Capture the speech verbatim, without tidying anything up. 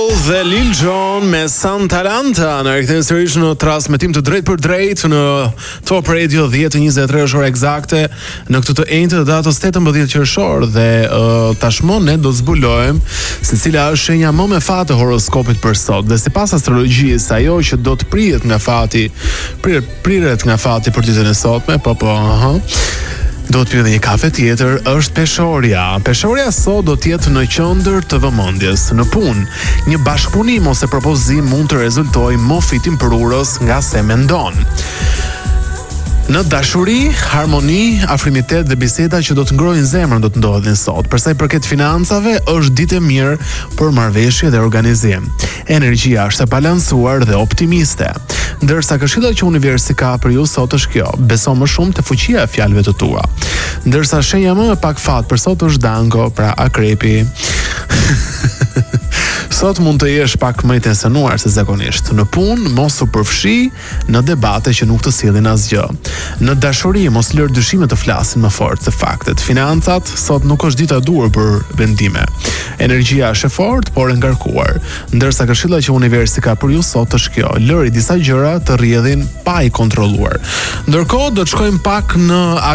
Dhe Lil Jon me Santalanta në rikthehen sërish në transmetim të drejt për drejt në Top Radio dhjetë e njëzet e tre orë eksakte në këtë të enjtë të datës tetëmbëdhjetë qershor dhe uh, tashmë ne do zbulojmë se cila është shenja më me fat e horoskopit për sot. Dhe sipas astrologjisë, ajo që do të priret nga fati, priret, priret nga fati për ditën e sotme, po po, aha. Do të pijë dhe një kafe tjetër, është peshorja. Peshorja sot do të jetë në qendër të vëmendjes. Në punë, një bashkëpunim ose propozim mund të rezultojë më fitim për urës nga se mendon. Në dashuri, harmoni, afrimitet dhe biseda që do të ngrojnë zemrën do të ndodhin sot. Për sa i përket financave, është ditë e mirë për marrëveshje dhe organizim. Energjia është e balancuar dhe optimiste. Ndërsa këshilla që universi ka për ju sot është kjo: beso më shumë te fuqia e fjalëve të tua. Ndërsa shenja më me pak fat për sot është dango, pra akrepi. Sot mund të jesh pak më i tensionuar se zakonisht. Në punë, mos u përfshi në debate që nuk të sillin asgjë. Në dashuri, mos lër dyshimet të flasin më fort se faktet. Financat, sot nuk është dita e duhur për vendime. Energjia është e fortë, por e ngarkuar. Ndërsa këshilla që universi ka për ju sot është kjo: lëri disa gjëra të rrjedhin pa i kontrolluar. Ndërkohë, do të shkojmë pak në